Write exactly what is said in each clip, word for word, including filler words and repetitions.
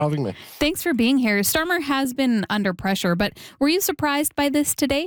having me. Thanks for being here. Starmer has been under pressure, but were you surprised by this today?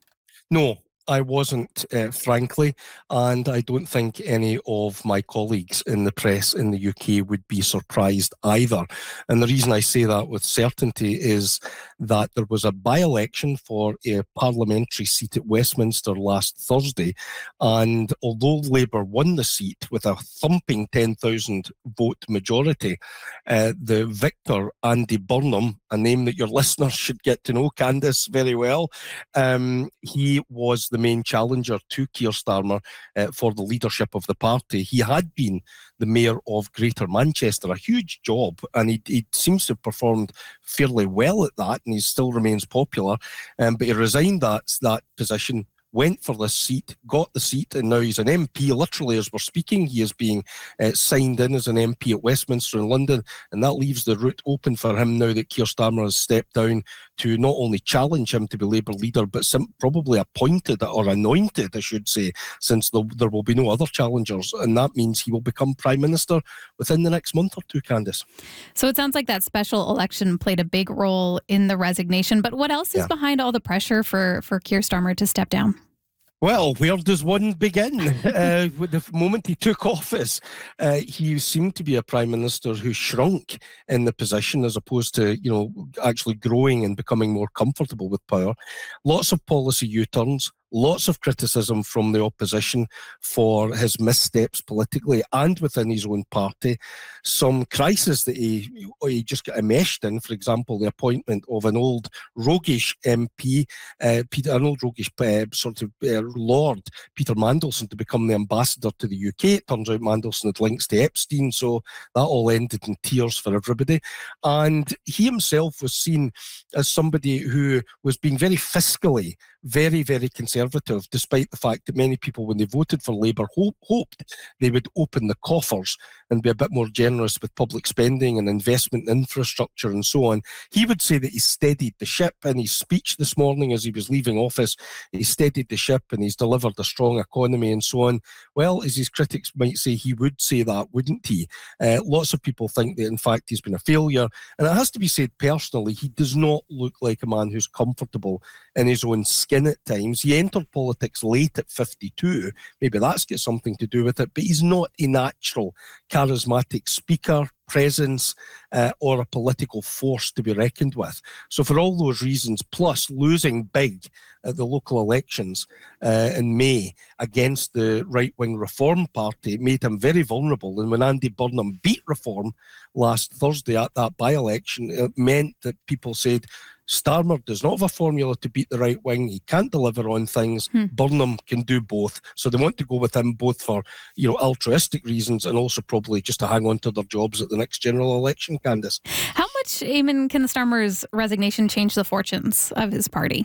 No, I wasn't, uh, frankly, and I don't think any of my colleagues in the press in the U K would be surprised either. And the reason I say that with certainty is that there was a by-election for a parliamentary seat at Westminster last Thursday, and although Labour won the seat with a thumping ten thousand vote majority, uh, the victor, Andy Burnham, a name that your listeners should get to know, Candice, very well, um, he was the main challenger to Keir Starmer uh, for the leadership of the party. He had been the mayor of Greater Manchester, a huge job, and he, he seems to have performed fairly well at that, and he still remains popular. Um, but he resigned that, that position, went for this seat, got the seat, and now he's an M P. Literally, as we're speaking, he is being uh, signed in as an M P at Westminster in London, and that leaves the route open for him now that Keir Starmer has stepped down to not only challenge him to be Labour leader, but sim- probably appointed, or anointed, I should say, since the, there will be no other challengers, and that means he will become Prime Minister within the next month or two, Candice. So it sounds like that special election played a big role in the resignation, but what else is Yeah. behind all the pressure for, for Keir Starmer to step down? Well, where does one begin? uh, with the moment he took office, uh, he seemed to be a prime minister who shrunk in the position as opposed to, you know, actually growing and becoming more comfortable with power. Lots of policy U-turns, lots of criticism from the opposition for his missteps politically and within his own party. Some crisis that he, he just got enmeshed in, for example, the appointment of an old roguish M P, uh, Peter, an old roguish uh, sort of uh, Lord, Peter Mandelson, to become the ambassador to the U K. It turns out Mandelson had links to Epstein, so that all ended in tears for everybody. And he himself was seen as somebody who was being very fiscally very, very conservative, despite the fact that many people, when they voted for Labour, hope, hoped they would open the coffers and be a bit more generous with public spending and investment in infrastructure and so on. He would say that he steadied the ship. In his speech this morning as he was leaving office, he steadied the ship and he's delivered a strong economy and so on. Well, as his critics might say, he would say that, wouldn't he? Uh, lots of people think that, in fact, he's been a failure. And it has to be said personally, he does not look like a man who's comfortable in his own skin at times. He entered politics late at fifty-two. Maybe that's got something to do with it, but he's not a natural, charismatic speaker, presence, uh, or a political force to be reckoned with. So for all those reasons, plus losing big at the local elections uh, in May against the right-wing Reform Party made him very vulnerable. And when Andy Burnham beat Reform last Thursday at that by-election, it meant that people said, Starmer does not have a formula to beat the right wing. He can't deliver on things. Hmm. Burnham can do both. So they want to go with him both for, you know, altruistic reasons and also probably just to hang on to their jobs at the next general election, Candice. How much, Eamon, can Starmer's resignation change the fortunes of his party?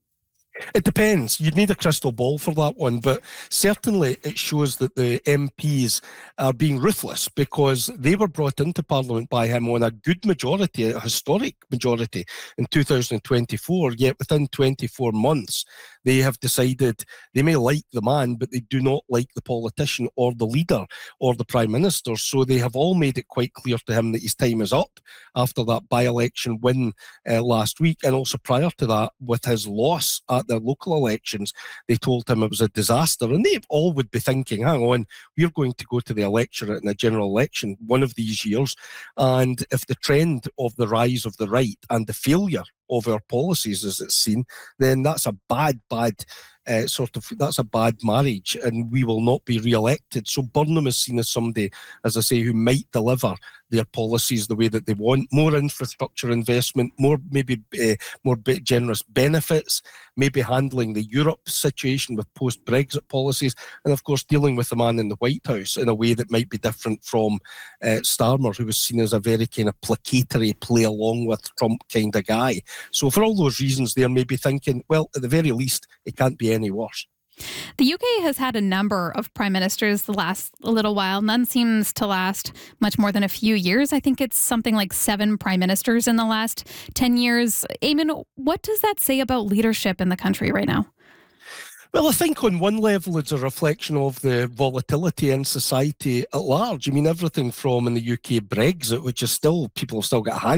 It depends. You'd need a crystal ball for that one, but certainly it shows that the M Ps are being ruthless because they were brought into Parliament by him on a good majority, a historic majority in two thousand twenty-four, yet within twenty-four months they have decided they may like the man, but they do not like the politician or the leader or the Prime Minister, so they have all made it quite clear to him that his time is up after that by-election win uh, last week, and also prior to that with his loss at their local elections. They told him it was a disaster, and they all would be thinking, hang on, we're going to go to the electorate in a general election one of these years, and if the trend of the rise of the right and the failure of our policies as it's seen, then that's a bad, bad uh, sort of, that's a bad marriage, and we will not be re-elected. So Burnham is seen as somebody, as I say, who might deliver their policies the way that they want. More infrastructure investment, more maybe uh, more generous benefits, maybe handling the Europe situation with post-Brexit policies, and of course dealing with the man in the White House in a way that might be different from uh, Starmer, who was seen as a very kind of placatory, play along with Trump kind of guy. So for all those reasons, they're maybe thinking, well, at the very least, it can't be any worse. The U K has had a number of prime ministers the last little while. None seems to last much more than a few years. I think it's something like seven prime ministers in the last ten years. Eamon, what does that say about leadership in the country right now? Well, I think on one level it's a reflection of the volatility in society at large. I mean, everything from in the U K Brexit, which is still, people have still got a hang